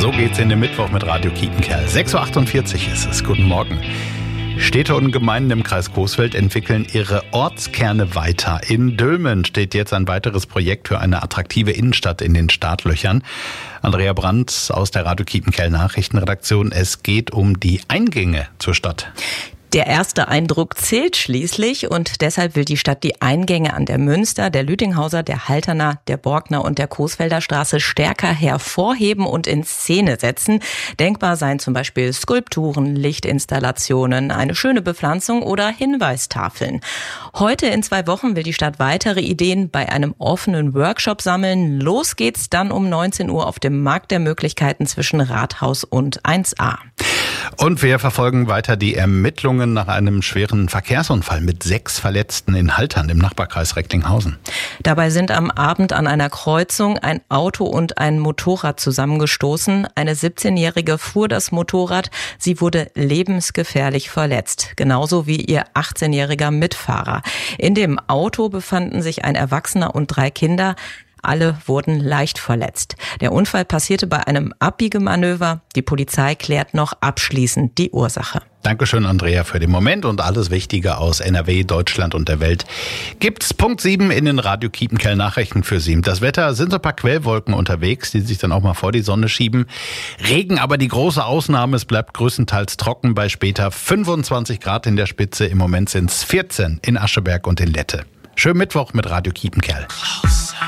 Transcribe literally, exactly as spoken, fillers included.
So geht's in den Mittwoch mit Radio Kiepenkerl. sechs Uhr achtundvierzig ist es. Guten Morgen. Städte und Gemeinden im Kreis Coesfeld entwickeln ihre Ortskerne weiter. In Dülmen steht jetzt ein weiteres Projekt für eine attraktive Innenstadt in den Startlöchern. Andrea Brandt aus der Radio Kiepenkerl Nachrichtenredaktion. Es geht um die Eingänge zur Stadt. Der erste Eindruck zählt schließlich und deshalb will die Stadt die Eingänge an der Münster, der Lütinghauser, der Halterner, der Borgner und der Coesfelder Straße stärker hervorheben und in Szene setzen. Denkbar seien zum Beispiel Skulpturen, Lichtinstallationen, eine schöne Bepflanzung oder Hinweistafeln. Heute in zwei Wochen will die Stadt weitere Ideen bei einem offenen Workshop sammeln. Los geht's dann um neunzehn Uhr auf dem Markt der Möglichkeiten zwischen Rathaus und eins a. Und wir verfolgen weiter die Ermittlungen nach einem schweren Verkehrsunfall mit sechs Verletzten in Haltern im Nachbarkreis Recklinghausen. Dabei sind am Abend an einer Kreuzung ein Auto und ein Motorrad zusammengestoßen. Eine siebzehnjährige fuhr das Motorrad. Sie wurde lebensgefährlich verletzt, genauso wie ihr achtzehnjähriger Mitfahrer. In dem Auto befanden sich ein Erwachsener und drei Kinder. Alle wurden leicht verletzt. Der Unfall passierte bei einem Abbiegemanöver. Die Polizei klärt noch abschließend die Ursache. Dankeschön, Andrea, für den Moment und alles Wichtige aus N R W, Deutschland und der Welt gibt's Punkt sieben in den Radio Kiepenkerl Nachrichten für Sie. Das Wetter sind so ein paar Quellwolken unterwegs, die sich dann auch mal vor die Sonne schieben. Regen aber die große Ausnahme. Es bleibt größtenteils trocken bei später fünfundzwanzig Grad in der Spitze. Im Moment sind's vierzehn in Ascheberg und in Lette. Schönen Mittwoch mit Radio Kiepenkerl.